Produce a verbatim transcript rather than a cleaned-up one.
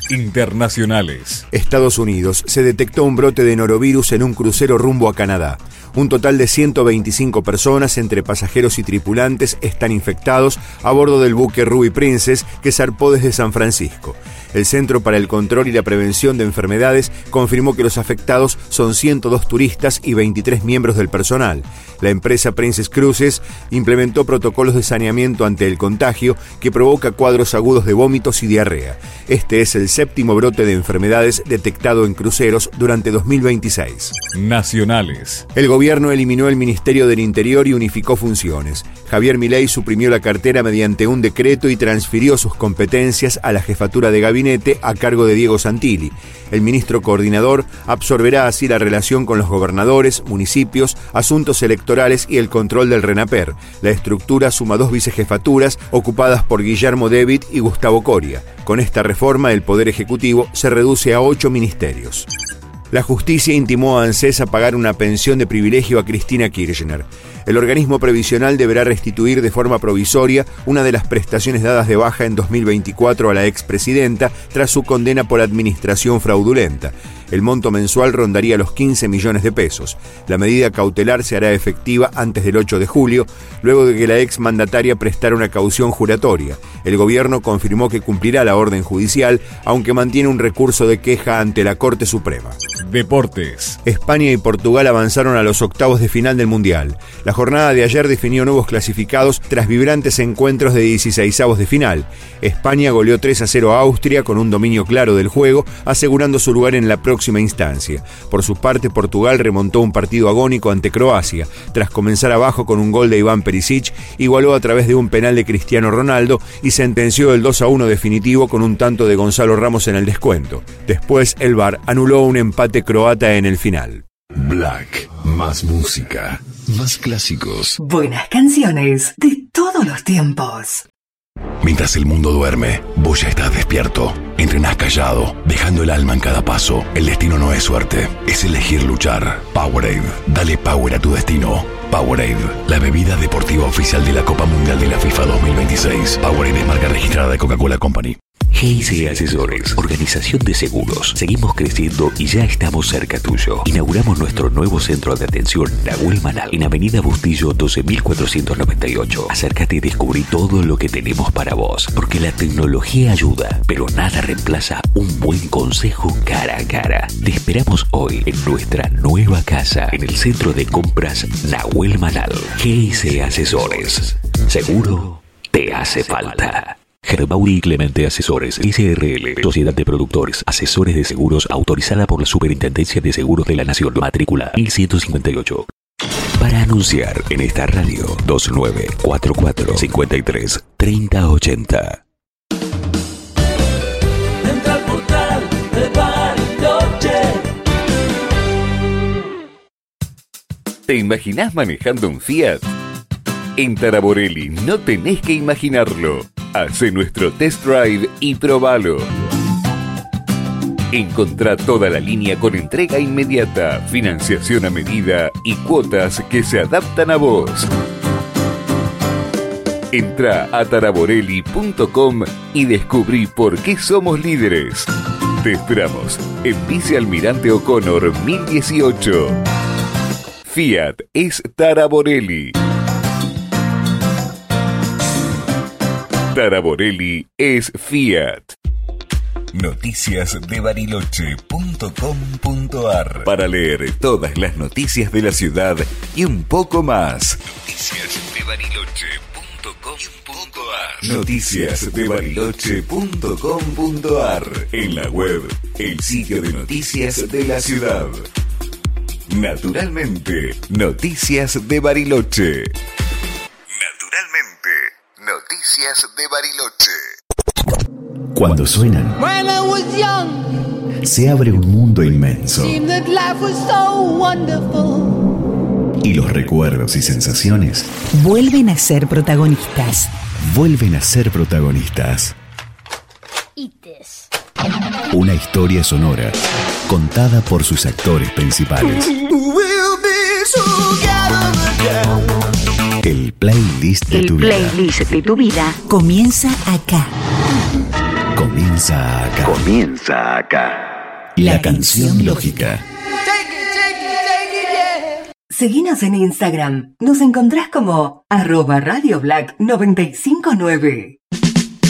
Internacionales. Estados Unidos. Se detectó un brote de norovirus en un crucero rumbo a Canadá. Un total de ciento veinticinco personas, entre pasajeros y tripulantes, están infectados a bordo del buque Ruby Princess, que zarpó desde San Francisco. El Centro para el Control y la Prevención de Enfermedades confirmó que los afectados son ciento dos turistas y veintitrés miembros del personal. La empresa Princess Cruises implementó protocolos de saneamiento ante el contagio que provoca cuadros agudos de vómitos y diarrea. Este es el séptimo brote de enfermedades detectado en cruceros durante dos mil veintiséis. Nacionales. El gobierno eliminó el Ministerio del Interior y unificó funciones. Javier Milei suprimió la cartera mediante un decreto y transfirió sus competencias a la jefatura de gabinete a cargo de Diego Santilli. El ministro coordinador absorberá así la relación con los gobernadores, municipios, asuntos electorales y el control del RENAPER. La estructura suma dos vicejefaturas ocupadas por Guillermo David y Gustavo Coria. Con esta reforma, el Poder Ejecutivo se reduce a ocho ministerios. La justicia intimó a ANSES a pagar una pensión de privilegio a Cristina Kirchner. El organismo previsional deberá restituir de forma provisoria una de las prestaciones dadas de baja en dos mil veinticuatro a la expresidenta tras su condena por administración fraudulenta. El monto mensual rondaría los quince millones de pesos. La medida cautelar se hará efectiva antes del ocho de julio, luego de que la exmandataria prestara una caución juratoria. El gobierno confirmó que cumplirá la orden judicial, aunque mantiene un recurso de queja ante la Corte Suprema. Deportes. España y Portugal avanzaron a los octavos de final del Mundial. La jornada de ayer definió nuevos clasificados tras vibrantes encuentros de dieciseisavos de final. España goleó tres a cero a Austria con un dominio claro del juego, asegurando su lugar en la próxima instancia. Por su parte, Portugal remontó un partido agónico ante Croacia. Tras comenzar abajo con un gol de Iván Perisic, igualó a través de un penal de Cristiano Ronaldo y sentenció el dos a uno definitivo con un tanto de Gonzalo Ramos en el descuento. Después, el V A R anuló un empate croata en el final. Black, más música, más clásicos. Buenas canciones de todos los tiempos. Mientras el mundo duerme, vos ya estás despierto. Entrenás callado, dejando el alma en cada paso. El destino no es suerte, es elegir luchar. Powerade, dale power a tu destino. Powerade, la bebida deportiva oficial de la Copa Mundial de la FIFA dos mil veintiséis. Powerade es marca registrada de Coca-Cola Company. G S Asesores, organización de seguros. Seguimos creciendo y ya estamos cerca tuyo. Inauguramos nuestro nuevo centro de atención Nahuel Manal en Avenida Bustillo doce mil cuatrocientos noventa y ocho. Acércate y descubrí todo lo que tenemos para vos, porque la tecnología ayuda, pero nada reemplaza un buen consejo cara a cara. Te esperamos hoy en nuestra nueva casa en el centro de compras Nahuel Manal. G S Asesores. Seguro te hace falta. Gerbaudi y Clemente Asesores S R L, Sociedad de Productores, Asesores de Seguros, autorizada por la Superintendencia de Seguros de la Nación, matrícula mil ciento cincuenta y ocho. Para anunciar en esta radio, dos nueve cuatro cuatro cinco tres tres cero ocho cero. Entra al portal de Bariloche. ¿Te imaginás manejando un Fiat? En Taraborelli no tenés que imaginarlo. Hacé nuestro test drive y probalo. Encontrá toda la línea con entrega inmediata, financiación a medida y cuotas que se adaptan a vos. Entrá a taraborelli punto com y descubrí por qué somos líderes. Te esperamos en Vice Almirante O'Connor mil dieciocho. Fiat es Taraborelli. Taraborelli es Fiat. Noticias de Bariloche punto com punto ar. Para leer todas las noticias de la ciudad y un poco más. Noticias de Bariloche punto com punto ar. Noticias de Bariloche punto com punto ar. En la web, el sitio de noticias de la ciudad. Naturalmente, Noticias de Bariloche. Naturalmente, Noticias de Bariloche. Cuando suenan, se abre un mundo inmenso. Y los recuerdos y sensaciones vuelven a ser protagonistas. Vuelven a ser protagonistas. Una historia sonora contada por sus actores principales. El playlist de El tu vida. playlist de tu vida comienza acá. Comienza Comienza acá. Comienza acá. La canción lógica. Seguinos en Instagram. Nos encontrás como arroba Radio Black noventa y cinco nueve.